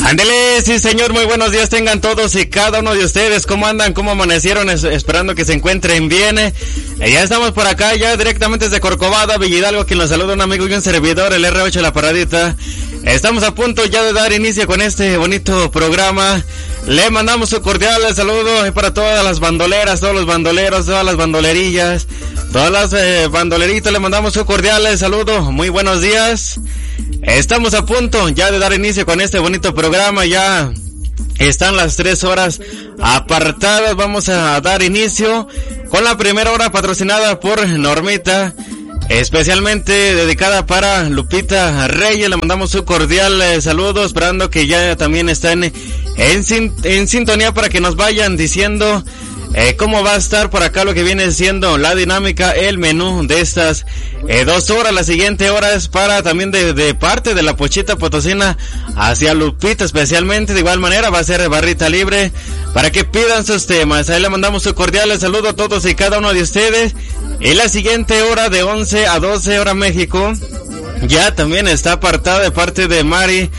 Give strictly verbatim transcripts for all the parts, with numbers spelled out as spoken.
Ándele, sí señor, muy buenos días tengan todos y cada uno de ustedes. ¿Cómo andan? ¿Cómo amanecieron? Es, esperando que se encuentren bien. Eh, ya estamos por acá, ya directamente desde Corcovado, Villa Hidalgo, quien los saluda un amigo y un servidor, el erre ocho La Paradita. Estamos a punto ya de dar inicio con este bonito programa. Le mandamos un cordial saludo para todas las bandoleras, todos los bandoleros, todas las bandolerillas, todas las eh, bandoleritas. Le mandamos un cordial saludo. Muy buenos días. Estamos a punto ya de dar inicio con este bonito programa. Ya están las tres horas apartadas. Vamos a dar inicio con la primera hora patrocinada por Normita, especialmente dedicada para Lupita Reyes. Le mandamos un cordial eh, saludo, esperando que ya también estén en, en, en sintonía para que nos vayan diciendo eh, cómo va a estar por acá lo que viene siendo la dinámica, el menú de estas eh, dos horas. La siguiente hora es para también de, de parte de la Pochita Potosina hacia Lupita, especialmente. De igual manera va a ser barrita libre para que pidan sus temas. Ahí le mandamos un cordial saludo a todos y cada uno de ustedes. Y la siguiente hora de once a doce hora México ya también está apartada de parte de Mari,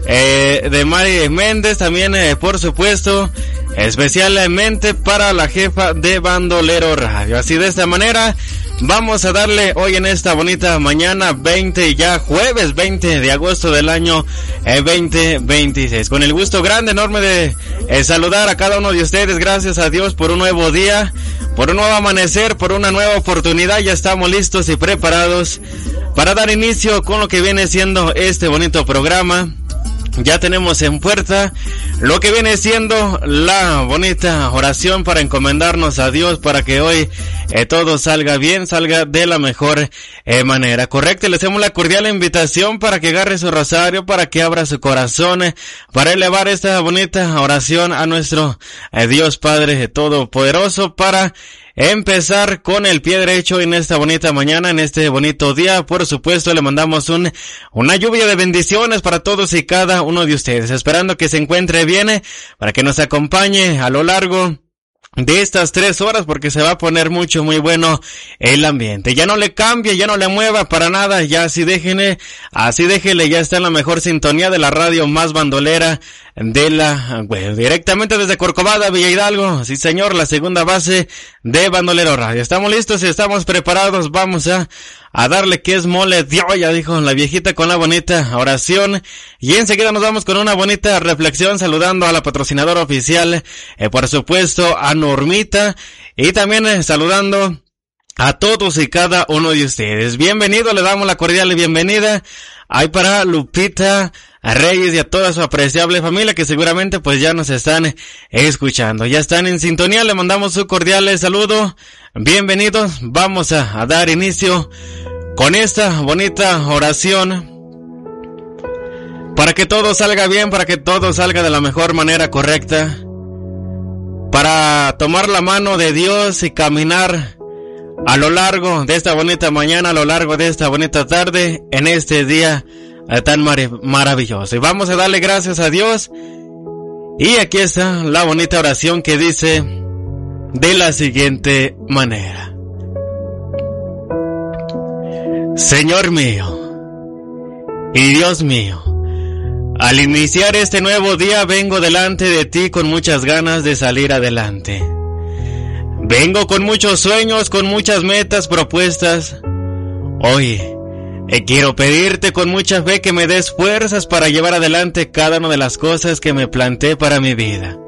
eh, de Mari Méndez, también eh, por supuesto, especialmente para la jefa de Bandolero Radio. Así de esta manera vamos a darle hoy en esta bonita mañana veinte, ya jueves veinte de agosto del año eh, veinte veintiséis. Con el gusto grande, enorme de eh, saludar a cada uno de ustedes. Gracias a Dios por un nuevo día, por un nuevo amanecer, por una nueva oportunidad. Ya estamos listos y preparados para dar inicio con lo que viene siendo este bonito programa. Ya tenemos en puerta lo que viene siendo la bonita oración para encomendarnos a Dios para que hoy eh, todo salga bien, salga de la mejor eh, manera. Correcto, le hacemos la cordial invitación para que agarre su rosario, para que abra su corazón, eh, para elevar esta bonita oración a nuestro eh, Dios Padre Todopoderoso, para empezar con el pie derecho en esta bonita mañana, en este bonito día. Por supuesto, le mandamos un, una lluvia de bendiciones para todos y cada uno de ustedes, esperando que se encuentre bien, para que nos acompañe a lo largo de estas tres horas, porque se va a poner mucho, muy bueno el ambiente. Ya no le cambie, ya no le mueva para nada, ya así déjenle, así déjele, ya está en la mejor sintonía de la radio más bandolera de la web, directamente desde Corcovado, Villa Hidalgo. Sí señor, la segunda base de Bandolero Radio. Estamos listos y estamos preparados. Vamos a a darle que es mole de olla, dijo la viejita, con la bonita oración. Y enseguida nos vamos con una bonita reflexión, saludando a la patrocinadora oficial, eh, por supuesto a Normita, y también eh, saludando a todos y cada uno de ustedes. Bienvenido, le damos la cordial bienvenida ahí para Lupita Reyes y a toda su apreciable familia, que seguramente pues ya nos están escuchando, ya están en sintonía. Le mandamos su cordial saludo. Bienvenidos, vamos a, a dar inicio con esta bonita oración para que todo salga bien, para que todo salga de la mejor manera correcta, para tomar la mano de Dios y caminar a lo largo de esta bonita mañana, a lo largo de esta bonita tarde, en este día tan mar- maravilloso. Y vamos a darle gracias a Dios. Y aquí está la bonita oración que dice de la siguiente manera: Señor mío y Dios mío, al iniciar este nuevo día vengo delante de ti con muchas ganas de salir adelante. Vengo con muchos sueños, con muchas metas propuestas. Hoy eh, quiero pedirte con mucha fe que me des fuerzas para llevar adelante cada una de las cosas que me planteé para mi vida.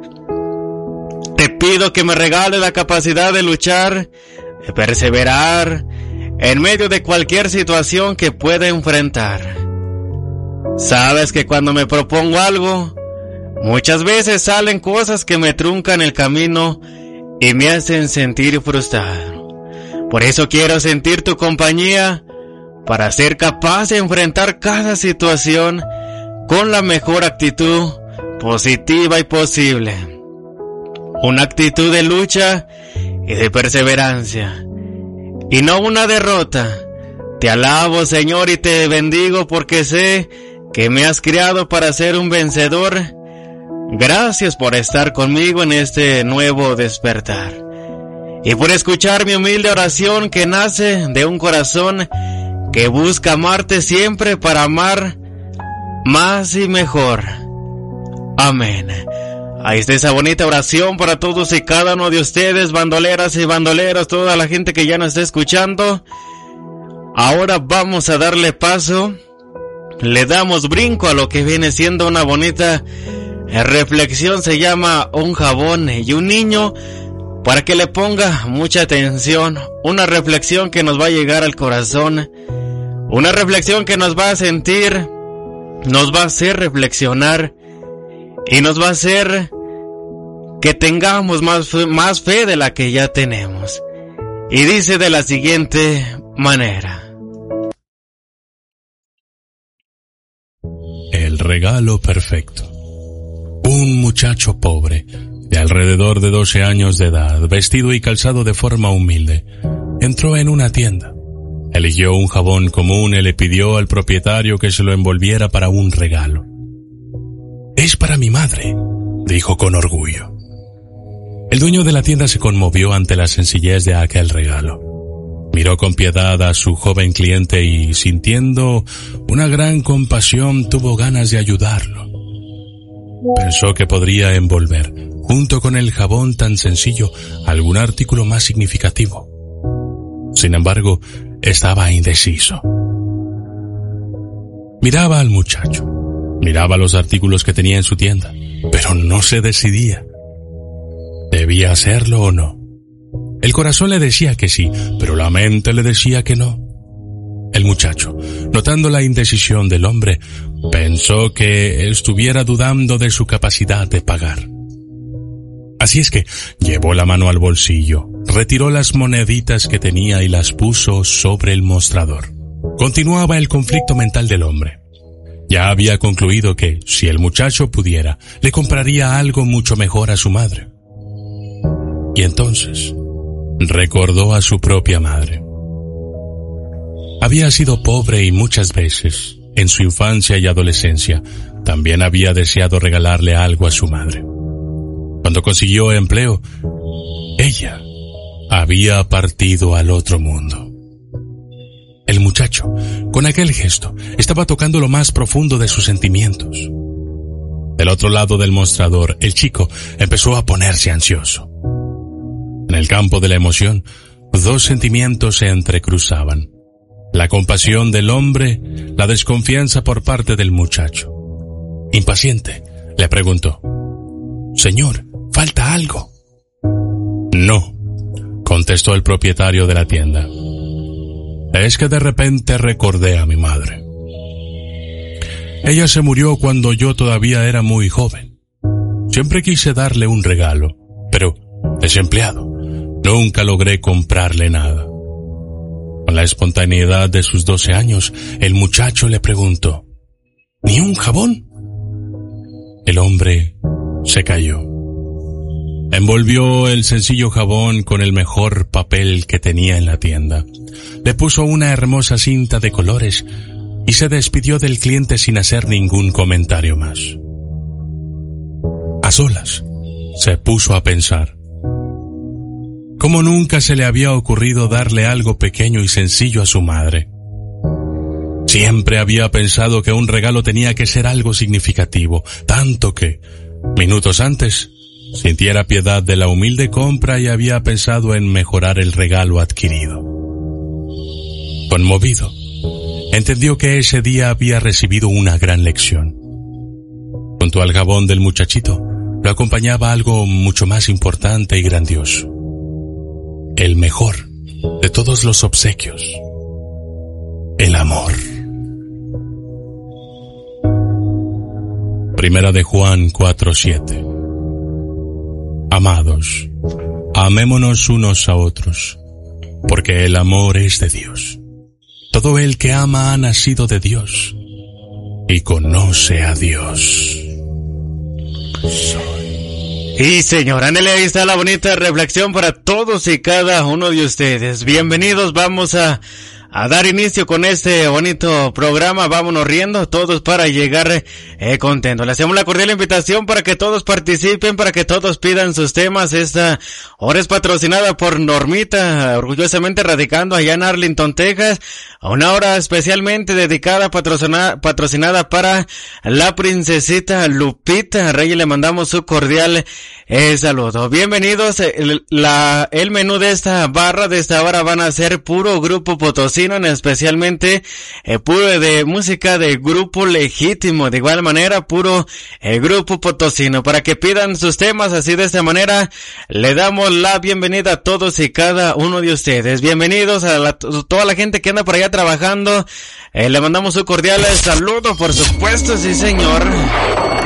Te pido que me regales la capacidad de luchar, de perseverar en medio de cualquier situación que pueda enfrentar. Sabes que cuando me propongo algo, muchas veces salen cosas que me truncan el camino y me hacen sentir frustrado. Por eso quiero sentir tu compañía para ser capaz de enfrentar cada situación con la mejor actitud positiva y posible. Una actitud de lucha y de perseverancia, y no una derrota. Te alabo, Señor, y te bendigo porque sé que me has creado para ser un vencedor. Gracias por estar conmigo en este nuevo despertar y por escuchar mi humilde oración que nace de un corazón que busca amarte siempre para amar más y mejor. Amén. Ahí está esa bonita oración para todos y cada uno de ustedes, bandoleras y bandoleros, toda la gente que ya nos está escuchando. Ahora vamos a darle paso, le damos brinco a lo que viene siendo una bonita reflexión. Se llama Un jabón y un niño, para que le ponga mucha atención. Una reflexión que nos va a llegar al corazón, una reflexión que nos va a sentir, nos va a hacer reflexionar y nos va a hacer que tengamos más fe, más fe de la que ya tenemos. Y dice de la siguiente manera: El regalo perfecto. Un muchacho pobre, de alrededor de doce años de edad, vestido y calzado de forma humilde, entró en una tienda. Eligió un jabón común y le pidió al propietario que se lo envolviera para un regalo. «Es para mi madre», dijo con orgullo. El dueño de la tienda se conmovió ante la sencillez de aquel regalo. Miró con piedad a su joven cliente y, sintiendo una gran compasión, tuvo ganas de ayudarlo. Pensó que podría envolver, junto con el jabón tan sencillo, algún artículo más significativo. Sin embargo, estaba indeciso. Miraba al muchacho, miraba los artículos que tenía en su tienda, pero no se decidía. ¿Debía hacerlo o no? El corazón le decía que sí, pero la mente le decía que no. El muchacho, notando la indecisión del hombre, pensó que estuviera dudando de su capacidad de pagar. Así es que llevó la mano al bolsillo, retiró las moneditas que tenía y las puso sobre el mostrador. Continuaba el conflicto mental del hombre. Ya había concluido que, si el muchacho pudiera, le compraría algo mucho mejor a su madre. Y entonces recordó a su propia madre. Había sido pobre y muchas veces, en su infancia y adolescencia, también había deseado regalarle algo a su madre. Cuando consiguió empleo, ella había partido al otro mundo. El muchacho, con aquel gesto, estaba tocando lo más profundo de sus sentimientos. Del otro lado del mostrador, el chico empezó a ponerse ansioso. En el campo de la emoción, dos sentimientos se entrecruzaban: la compasión del hombre, la desconfianza por parte del muchacho. Impaciente, le preguntó: «Señor, ¿falta algo?» «No», contestó el propietario de la tienda. «Es que de repente recordé a mi madre. Ella se murió cuando yo todavía era muy joven. Siempre quise darle un regalo, pero, desempleado, nunca logré comprarle nada». Con la espontaneidad de sus doce años, el muchacho le preguntó: «¿Ni un jabón?» El hombre se calló. Envolvió el sencillo jabón con el mejor papel que tenía en la tienda. Le puso una hermosa cinta de colores y se despidió del cliente sin hacer ningún comentario más. A solas, se puso a pensar. ¿Cómo nunca se le había ocurrido darle algo pequeño y sencillo a su madre? Siempre había pensado que un regalo tenía que ser algo significativo, tanto que, minutos antes, sintiera piedad de la humilde compra y había pensado en mejorar el regalo adquirido. Conmovido, entendió que ese día había recibido una gran lección. Junto al jabón del muchachito, lo acompañaba algo mucho más importante y grandioso: el mejor de todos los obsequios, el amor. Primera de Juan cuatro siete. Amados, amémonos unos a otros, porque el amor es de Dios. Todo el que ama ha nacido de Dios y conoce a Dios. Y señor, ándale, ahí está la bonita reflexión para todos y cada uno de ustedes. Bienvenidos, vamos a, a dar inicio con este bonito programa. Vámonos riendo todos para llegar eh, contentos. Le hacemos la cordial invitación para que todos participen, para que todos pidan sus temas. Esta hora es patrocinada por Normita, orgullosamente radicando allá en Arlington, Texas. Una hora especialmente dedicada, patrocinada, patrocinada para la princesita Lupita Reyes. Le mandamos su cordial eh, saludo. Bienvenidos. El, la, el menú de esta barra, de esta hora, van a ser puro grupo potosino, especialmente eh, puro de música de grupo legítimo. De igual manera, puro eh, grupo potosino. Para que pidan sus temas así de esta manera, le damos la bienvenida a todos y cada uno de ustedes. Bienvenidos a la, toda la gente que anda por allá trabajando. Eh, le mandamos un cordial saludo, por supuesto, sí señor.